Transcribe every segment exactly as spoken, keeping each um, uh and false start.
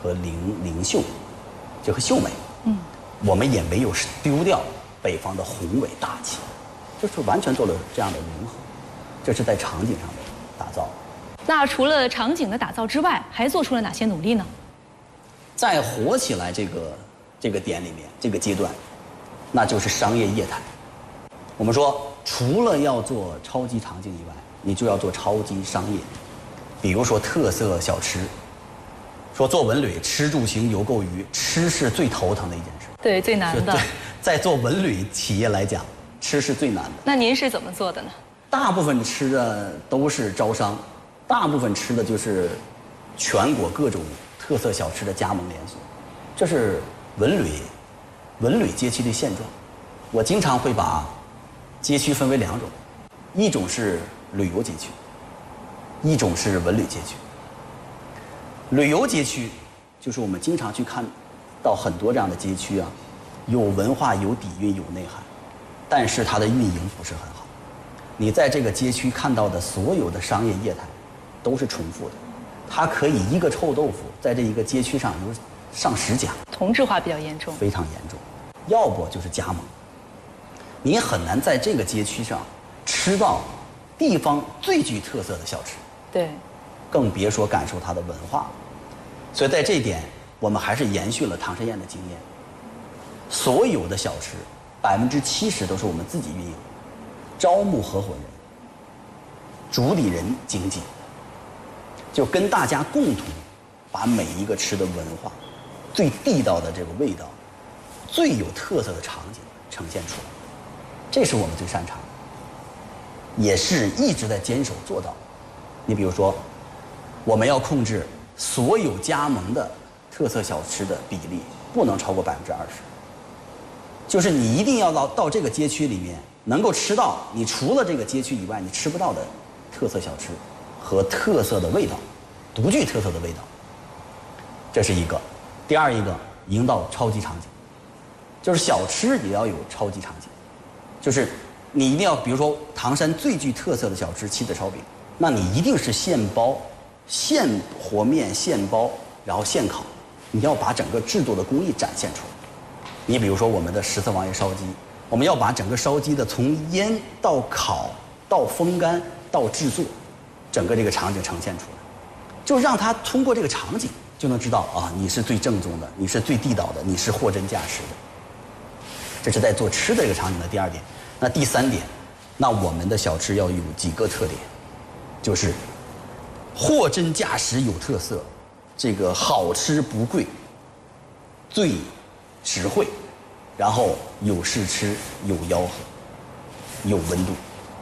和灵灵秀，就和秀美。 嗯， 我们也没有丢掉北方的宏伟大气，就是完全做了这样的融合。这是在场景上的打造。 那除了场景的打造之外，还做出了哪些努力呢？ 在火起来这个这个点里面，这个阶段，那就是商业业态。我们说，除了要做超级场景以外，你就要做超级商业。比如说特色小吃，说做文旅，吃住行游购娱，吃是最头疼的一件事。 对，最难的。 在做文旅企业来讲，吃是最难的。 那您是怎么做的呢？ 大部分吃的都是招商，大部分吃的就是全国各种特色小吃的加盟连锁，这是文旅文旅街区的现状。我经常会把街区分为两种，一种是旅游街区，一种是文旅街区。旅游街区就是我们经常去看到很多这样的街区啊，有文化、有底蕴、有内涵，但是它的运营不是很好。你在这个街区看到的所有的商业业态都是重复的，它可以一个臭豆腐在这一个街区上有上十家， 同质化比较严重， 非常严重。要不就是加盟，你很难在这个街区上吃到地方最具特色的小吃， 对， 更别说感受它的文化了。所以在这一点，我们还是延续了唐山宴的经验，所有的小吃百分之七十都是我们自己运营，招募合伙人，主理人经济，就跟大家共同把每一个吃的文化、最地道的这个味道、最有特色的场景呈现出来，这是我们最擅长的，也是一直在坚守做到。你比如说，我们要控制所有加盟的特色小吃的比例不能超过百分之二十，就是你一定要到到这个街区里面能够吃到你除了这个街区以外你吃不到的特色小吃和特色的味道，独具特色的味道。这是一个。第二一个，营造超级场景，就是小吃也要有超级场景，就是你一定要，比如说唐山最具特色的小吃棋子烧饼，那你一定是现包、现和面、现包，然后现烤，你要把整个制作的工艺展现出来。你比如说我们的十四王爷烧鸡，我们要把整个烧鸡的从腌到烤到风干到制作，整个这个场景呈现出来，就让他通过这个场景就能知道啊，你是最正宗的，你是最地道的，你是货真价实的。这是在做吃的这个场景的第二点。那第三点，那我们的小吃要有几个特点，就是货真价实有特色，这个好吃不贵，最实惠，然后有试吃，有吆喝，有温度。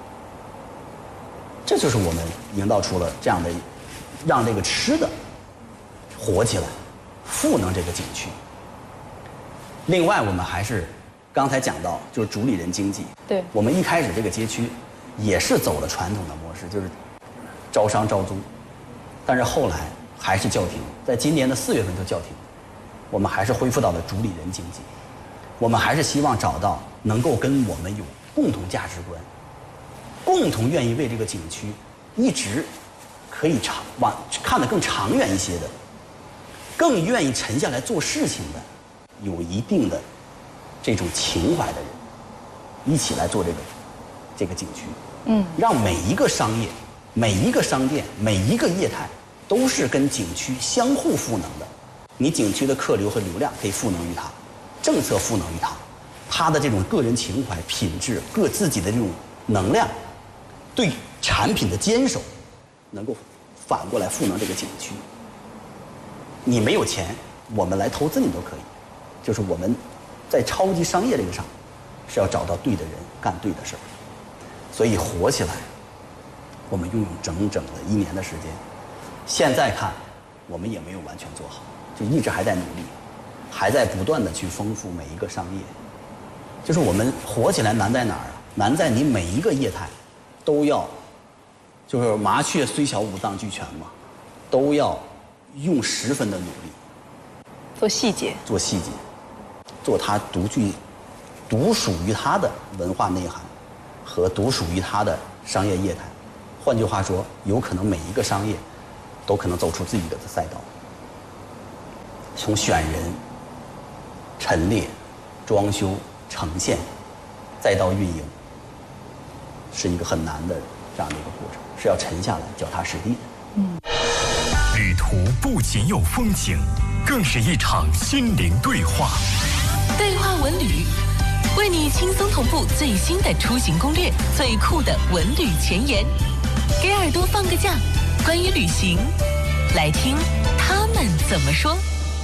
这就是我们营造出了这样的，让这个吃的火起来，赋能这个景区。另外，我们还是刚才讲到，就是主理人经济。 对， 我们一开始这个街区也是走了传统的模式，就是招商招租，但是后来还是叫停，在今年的四月份就叫停。我们还是恢复到了主理人经济，我们还是希望找到能够跟我们有共同价值观，共同愿意为这个景区一直可以长往看得更长远一些的，更愿意沉下来做事情的，有一定的这种情怀的人，一起来做这个这个景区。嗯，让每一个商业、每一个商店、每一个业态都是跟景区相互赋能的。你景区的客流和流量可以赋能于它，政策赋能于它，它的这种个人情怀、品质、各自己的这种能量，对产品的坚守，能够反过来赋能这个景区。你没有钱，我们来投资你都可以。就是我们在超级商业这个上，是要找到对的人，干对的事儿。所以火起来，我们拥有整整的一年的时间。现在看，我们也没有完全做好，就一直还在努力，还在不断的去丰富每一个商业。就是我们火起来难在哪儿啊？难在你每一个业态都要，就是麻雀虽小五脏俱全嘛，都要用十分的努力， 做细节， 做细节，做它独具、独属于它的文化内涵和独属于它的商业业态。换句话说，有可能每一个商业都可能走出自己的赛道。 从选人、陈列、装修、呈现，再到运营，是一个很难的这样的一个过程，是要沉下来脚踏实地的。嗯， 旅途不仅有风景，更是一场心灵对话。 对话文旅，为你轻松同步最新的出行攻略，最酷的文旅前沿，给耳朵放个假。关于旅行，来听他们怎么说。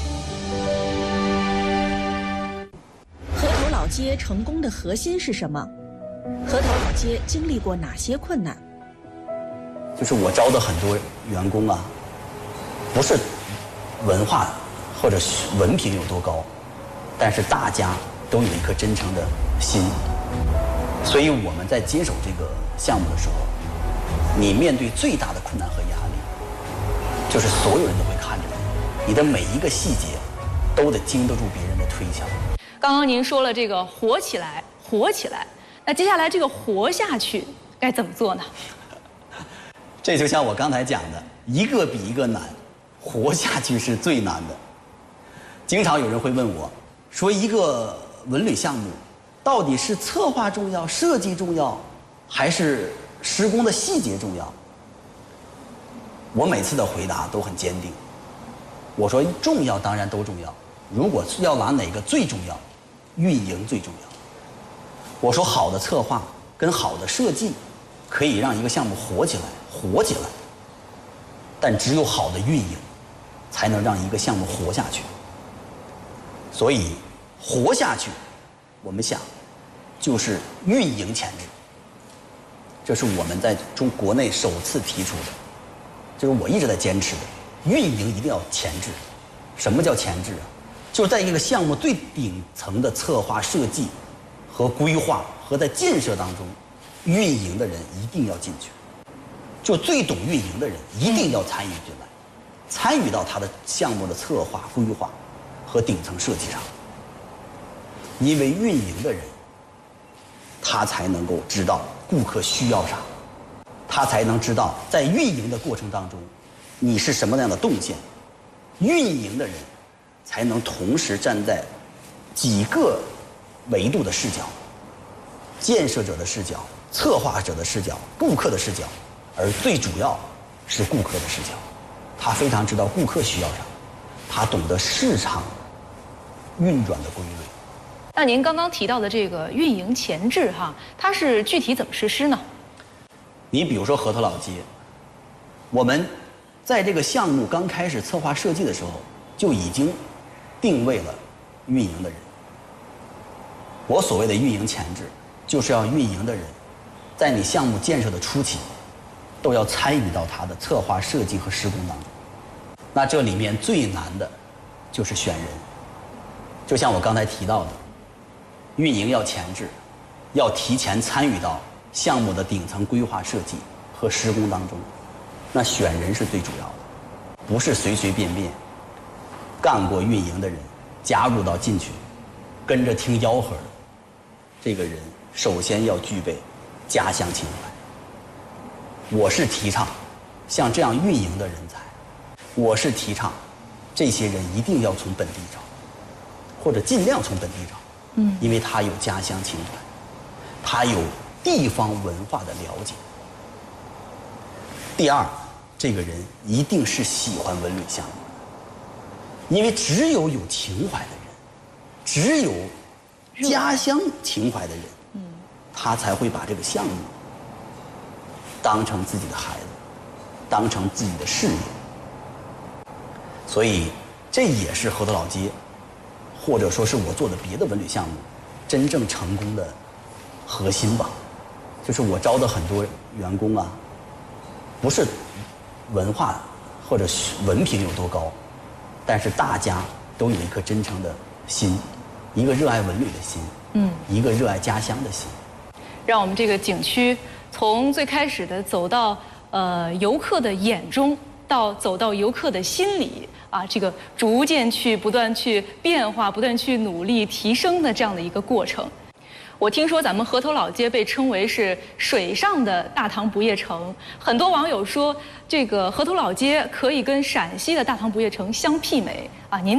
河头老街成功的核心是什么？河头老街经历过哪些困难？ 就是我招的很多员工啊，不是文化或者文凭有多高，但是大家都有一颗真诚的心，所以我们在接手这个项目的时候，你面对最大的困难和压力，就是所有人都会看着你，你的每一个细节都得经得住别人的推敲。 刚刚您说了这个活起来，活起来，那接下来这个活下去该怎么做呢？ 这就像我刚才讲的，一个比一个难，活下去是最难的。经常有人会问我，说一个文旅项目，到底是策划重要、设计重要，还是施工的细节重要？我每次的回答都很坚定，我说重要当然都重要，如果要拿哪个最重要，运营最重要。我说好的策划跟好的设计可以让一个项目活起来，活起来，但只有好的运营才能让一个项目活下去。所以活下去，我们想就是运营前置，这是我们在中国内首次提出的，就是我一直在坚持的，运营一定要前置。什么叫前置啊？就是在一个项目最顶层的策划设计和规划和在建设当中，运营的人一定要进去，就最懂运营的人一定要参与进来，参与到他的项目的策划规划和顶层设计上。因为运营的人他才能够知道顾客需要啥，他才能知道在运营的过程当中你是什么样的动线，运营的人才能同时站在几个维度的视角，建设者的视角、策划者的视角、顾客的视角，而最主要是顾客的视角。他非常知道顾客需要啥，他懂得市场运转的规律。 那您刚刚提到的这个运营前置哈，它是具体怎么实施呢？ 你比如说河头老街，我们在这个项目刚开始策划设计的时候，就已经定位了运营的人。我所谓的运营前置，就是要运营的人在你项目建设的初期都要参与到他的策划设计和施工当中。那这里面最难的就是选人，就像我刚才提到的，运营要前置，要提前参与到项目的顶层规划设计和施工当中。那选人是最主要的，不是随随便便干过运营的人加入到进去跟着听吆喝的。这个人首先要具备家乡情怀。我是提倡像这样运营的人才，我是提倡这些人一定要从本地找，或者尽量从本地找，嗯，因为他有家乡情怀，他有地方文化的了解。第二，这个人一定是喜欢文旅项目的，因为只有有情怀的人，只有家乡情怀的人，嗯，他才会把这个项目当成自己的孩子，当成自己的事业。所以这也是河头老街，或者说是我做的别的文旅项目真正成功的核心吧。就是我招的很多员工啊，不是文化或者文凭有多高，但是大家都有一颗真诚的心，一个热爱文旅的心，嗯，一个热爱家乡的心。 让我们这个景区从最开始的走到呃游客的眼中，到走到游客的心里啊，这个逐渐去不断去变化、不断去努力提升的这样的一个过程。我听说咱们河头老街被称为是水上的大唐不夜城，很多网友说这个河头老街可以跟陕西的大唐不夜城相媲美啊。您